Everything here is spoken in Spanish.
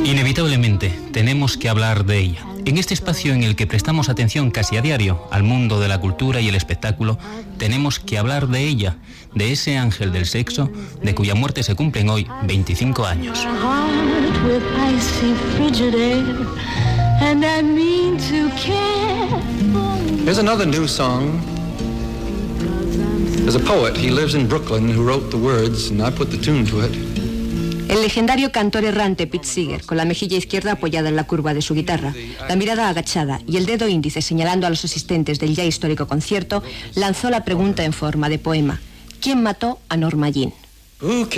Inevitablemente, tenemos que hablar de ella. En este espacio en el que prestamos atención casi a diario al mundo de la cultura y el espectáculo, tenemos que hablar de ella, de ese ángel del sexo, de cuya muerte se cumplen hoy 25 años. Here's another new song. There's a poet, he lives in Brooklyn, who wrote the words, and I put the tune to it. El legendario cantor errante Pete Seeger, con la mejilla izquierda apoyada en la curva de su guitarra, la mirada agachada y el dedo índice señalando a los asistentes del ya histórico concierto, lanzó la pregunta en forma de poema: ¿quién mató a Norma Jean?